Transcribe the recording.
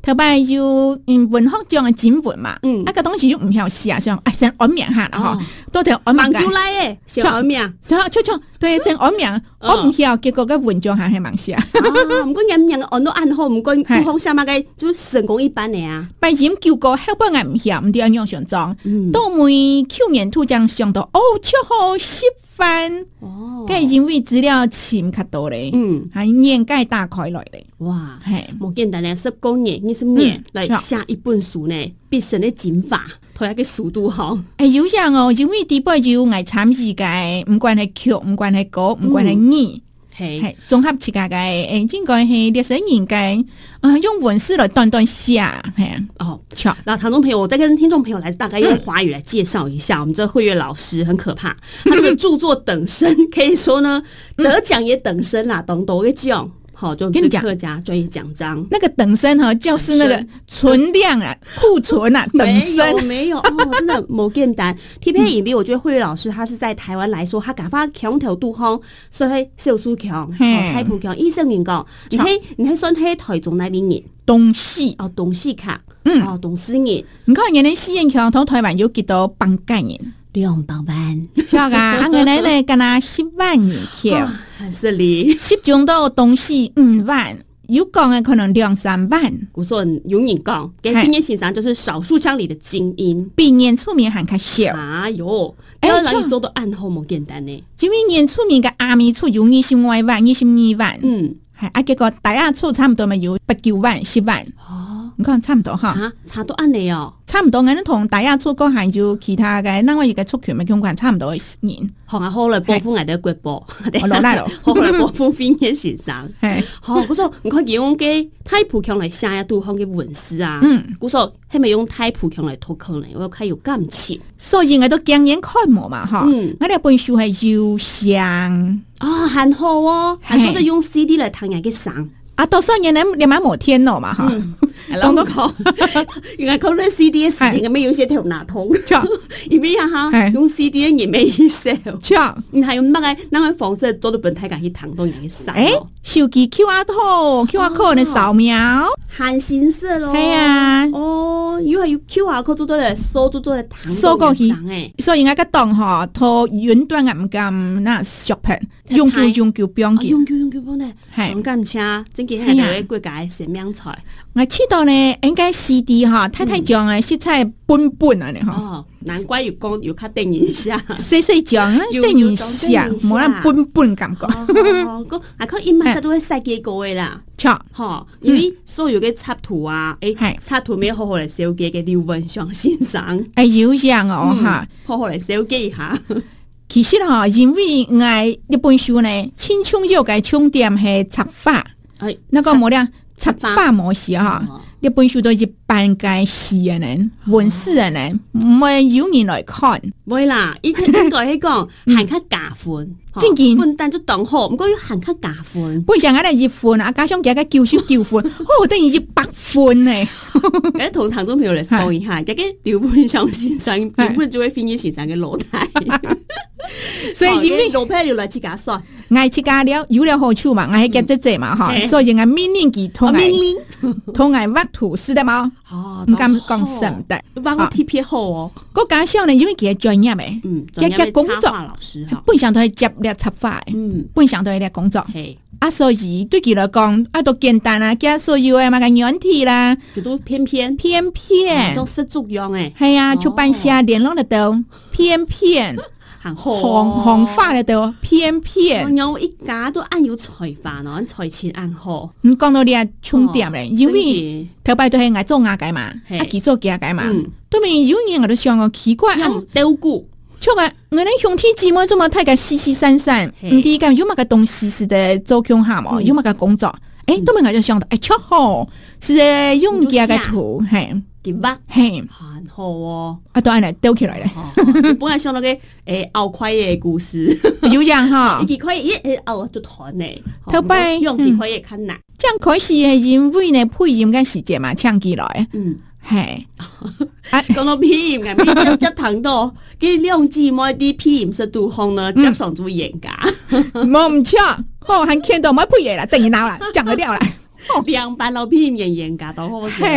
头摆就文学奖的锦文嘛，个东西又唔晓写，像先按名哈，然后多条按名就来诶，先按名， 对，先按名，我唔晓，结果个文章还系盲写。 唔过人名按都按好，唔过对方下嘛个就成功一般的啊。 拜前叫过后半眼唔晓，唔对样样上妆，到每去年突将上到超好10分，个因为资料深较多咧，还眼界打开来咧。 哇，冇简单咧，10公年、20年来写一本书呢，必胜的精法，同一个速度好。 有像哦，因为第八就爱参与个，唔管系曲，唔管系歌，唔管系语。系综合起家嘅，应该系历史人嘅，用文字来短短写，系哦。那唐中朋友，我再跟听众朋友来大概用华语来介绍一下，我们这慧月老师很可怕，他这个著作等身，可以说呢得奖也等身啦，等多个奖。好，就跟客家专业奖章， 那个等身哈，就是那个存量啊、库存啊，等身没有哦，真的冇简单。T P 影片，我觉得慧月老师他是在台湾来说，他敢发强头杜康，所以小书强、太普强，医生人讲，你喺算喺台中那边人， 东西哦，东西卡，东西人， 你看人哋西人强同台湾有几多帮介人。 200万， 错噶，我哋咧跟他10万人票， 很是哩 ，10种到东西5万，有讲嘅可能2-3万。 我说有人讲，给毕业先生就是少数腔里的精英， 比年出名还较少。 哎呦，要让你做到暗号冇简单呢。 因为年出名嘅阿米处有20万、22万，结果大家处差唔多咪有8-9万、10万。哦，你看差唔多哈， 差多安尼哦。 差唔多，我同大家出國還有其他嘅，另外一個出權咪共款差唔多嘅人。 好來報復我哋嘅國寶， 我落來咯， 好來報復邊嘅先生。好，嗰時你看用嘅太普強嚟寫一度方嘅文字啊，嗰時係咪用太普強嚟讀課呢？我睇有感情， 所以我都經驗看無嘛，哈。我哋本書係要上啊，很好哦，還做得用 CD 嚟彈人嘅聲。 啊，到時你買摩天咯嘛，哈。 講到講，原來講到 CD 嘅事情，咁樣有些條拿通，因為哈用 CD 嘅嘢咩意思？你係用乜嘅？哪個方式做到本體架去彈到人嘅聲？ 手機 QR code 嘅掃描， 含形式咯。 係啊， 哦，又係要 QR code 做到嚟掃，做到嚟彈到人嘅聲誒。 所以我個檔嗬，拖遠端唔咁那 shopping，用叫標記， 用叫標咧，係咁車，真嘅係有啲國家嘅生命財。 我知道呢，應該 CD 哈，太講嘅色彩本啊，你哈。 難怪有講有較定一下， 細講啊，定一下，冇人本感覺。 還可以馬上都會設計過嘅啦。 錯， 因為所有嘅插圖啊，插圖咩好好嚟設計嘅劉文祥先生。 有樣哦哈， 好好嚟設計一下。 其實哈，因為我呢本書呢，輕重要嘅重點係插法，那個冇咧。插法模式哈，呢本書都一般嘅詩嘅人、文字嘅人，唔係有人來看。 會啦，應該係講限較加分， 真嘅。 本單就當好，唔過要限較加分。 本上我哋1分啊，加上加個99分，等於100分呢。 誒，同聽眾朋友嚟講一下，一個劉文祥先生原本就會翻譯先生嘅腦袋。所以因為老派要來自家說， 我自家了有了好處嘛，我係嘅姐嘛哈，所以我命令佢同我畫圖是的嘛，唔敢講實的， 畫個 T P 好哦。 個家鄉呢，因為佢係專業嘅，嘅工作，本上都係接力插法，本上都係啲工作。所以對佢嚟講，都簡單啦，加所有嘅嘛個軟體啦， 佢都偏偏，做實作用誒， 係啊，出版社聯絡得到，偏。行化嘅都偏， 有一家都按有財法咯，按財錢按好。 唔講到你啊重點咧，因為頭擺都係我做牙解嘛，佢做牙解嘛，都未有嘢我都想我奇怪啊， 丟固， 錯啊！我哋兄弟姊妹做乜睇個四四散散，唔知咁有乜個東西是的做強下嘛，有乜個工作，都未我就想到，錯好，是用牙嘅圖係。 很好哦， 都按嚟丟起來咧。 本來想到嘅敖塊嘅故事， 有樣哈， 幾塊敖就團咧， 頭擺用幾塊嘢看難。 這樣開始係因為呢配音嘅時節嘛，唱起來，係。 講到配音嘅，配接談到，佢兩姊妹啲配音是杜康呢，接上做嚴格， 冇唔錯，還見到冇配嘢啦，等於鬧啦，講得了啦。 200老配音嚴格到好。